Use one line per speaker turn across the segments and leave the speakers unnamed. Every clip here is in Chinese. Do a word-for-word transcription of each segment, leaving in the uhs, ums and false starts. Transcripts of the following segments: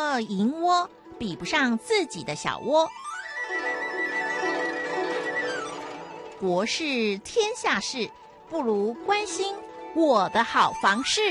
个银窝比不上自己的小窝。国事天下事，不如关心我的好房事。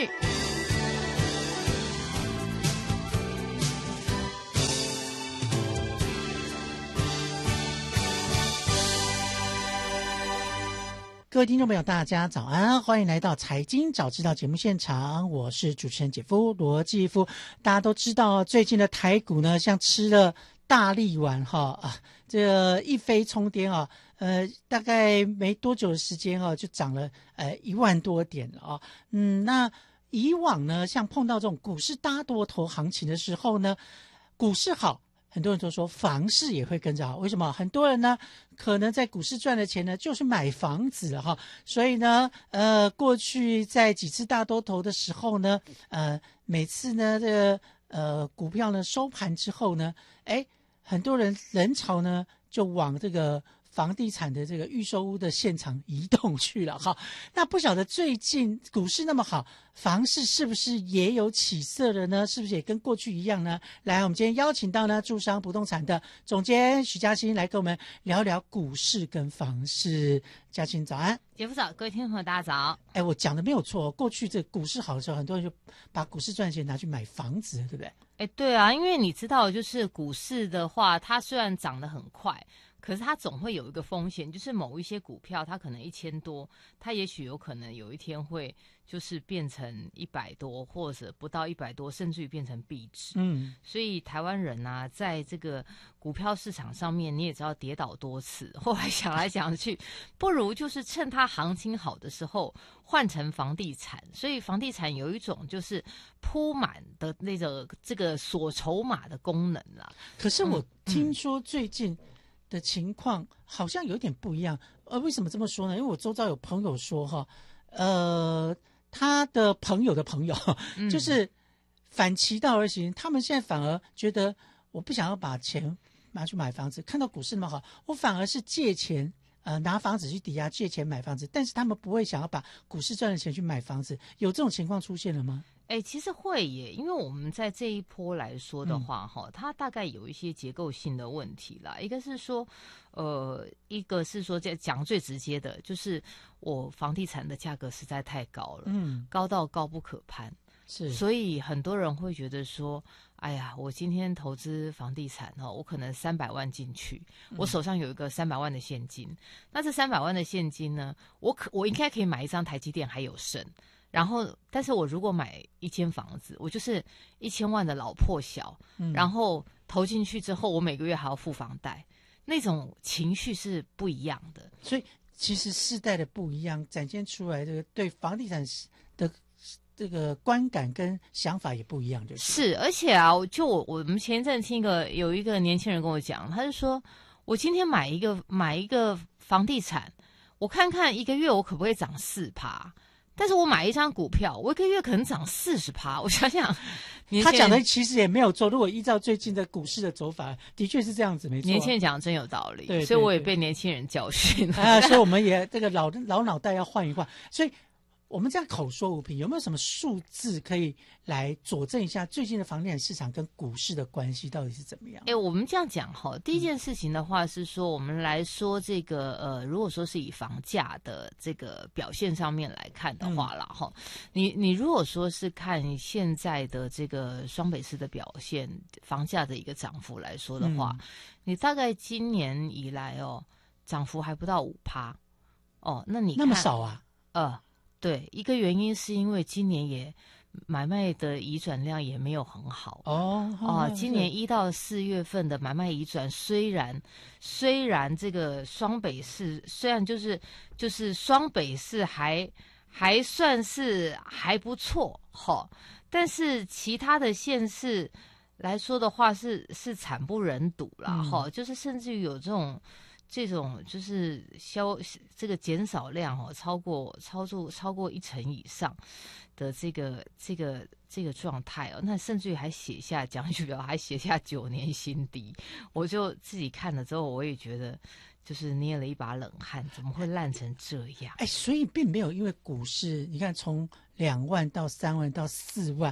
各位听众朋友大家早安，欢迎来到财经早知道节目现场，我是主持人姐夫罗继夫。大家都知道最近的台股呢像吃了大力丸哈啊，这个一飞冲天啊，呃大概没多久的时间啊就涨了呃一万多点了啊。嗯，那以往呢像碰到这种股市大多头行情的时候呢，股市好，很多人都说房市也会跟着好，为什么？很多人呢可能在股市赚的钱呢就是买房子了哈，所以呢呃过去在几次大多头的时候呢，呃每次呢这个呃股票呢收盘之后呢，哎很多人人潮呢就往这个房地产的这个预售屋的现场移动去了哈。那不晓得最近股市那么好，房市是不是也有起色了呢？是不是也跟过去一样呢？来，我们今天邀请到呢住商不动产的总监许嘉欣来跟我们聊聊股市跟房市。嘉欣早安。
姐夫早，各位听众朋友大家早。
哎，我讲的没有错，过去这股市好的时候，很多人就把股市赚钱拿去买房子，对不对？
哎，对啊，因为你知道，就是股市的话，它虽然涨得很快，可是它总会有一个风险，就是某一些股票它可能一千多，它也许有可能有一天会就是变成一百多，或者不到一百多，甚至于变成币值。
嗯，
所以台湾人啊，在这个股票市场上面，你也知道跌倒多次，后来想来想去，不如就是趁它行情好的时候换成房地产。所以房地产有一种就是铺满的那个这个锁筹码的功能啦。
可是我听说最近的情况好像有点不一样，呃，为什么这么说呢？因为我周遭有朋友说哈，呃，他的朋友的朋友、嗯、就是反其道而行，他们现在反而觉得我不想要把钱拿去买房子，看到股市那么好，我反而是借钱呃拿房子去抵押，借钱买房子，但是他们不会想要把股市赚的钱去买房子，有这种情况出现了吗？
哎，其实会耶，因为我们在这一波来说的话，哈、嗯，它大概有一些结构性的问题啦。一个是说，呃，一个是说，讲最直接的，就是我房地产的价格实在太高了，嗯，高到高不可攀，
是，
所以很多人会觉得说，哎呀，我今天投资房地产哈，我可能三百万进去，我手上有一个三百万的现金，嗯、那这三百万的现金呢，我可我应该可以买一张台积电还有剩。然后，但是我如果买一间房子，我就是一千万的老破小，嗯、然后投进去之后，我每个月还要付房贷，那种情绪是不一样的。
所以，其实世代的不一样，展现出来的对房地产的这个观感跟想法也不一样，就是。
是，而且啊，就我我们前一阵听一个有一个年轻人跟我讲，他就说，我今天买一个买一个房地产，我看看一个月我可不可以涨四趴。但是我买一张股票，我一个月可能涨四十趴。我想想，
他讲的其实也没有错。如果依照最近的股市的走法，的确是这样子，没错。
年轻人讲的真有道理，
对对对，
所以我也被年轻人教训了。
啊，所以我们也这个老老脑袋要换一换。所以我们这样口说无凭，有没有什么数字可以来佐证一下最近的房地产市场跟股市的关系到底是怎么样？
哎，我们这样讲哈，第一件事情的话是说，我们来说这个呃，如果说是以房价的这个表现上面来看的话啦哈、嗯，你你如果说是看现在的这个双北市的表现，房价的一个涨幅来说的话，嗯、你大概今年以来哦，涨幅还不到五趴哦，那你看
那么少啊？
呃。对，一个原因是因为今年也买卖的移转量也没有很好
哦
啊。今年一到四月份的买卖移转，虽然虽然这个双北市虽然就是就是双北市还还算是还不错哈，但是其他的县市来说的话是是惨不忍睹啦哈、嗯，就是甚至于有这种。这种就是消这个减少量哦，超过超过超过一成以上的这个这个这个状态哦，那甚至于还写下讲句表，还写下九年新低，我就自己看了之后，我也觉得就是捏了一把冷汗，怎么会烂成这样？
哎，所以并没有因为股市，你看从两万到三万到四万。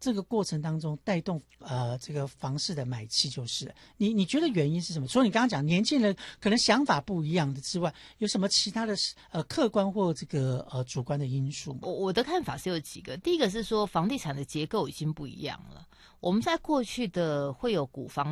这个过程当中带动呃这个房市的买气，就是你你觉得原因是什么？除了你刚刚讲年轻人可能想法不一样的之外，有什么其他的呃客观或这个呃主观的因素吗？
我我的看法是有几个，第一个是说房地产的结构已经不一样了。我们在过去的会有股房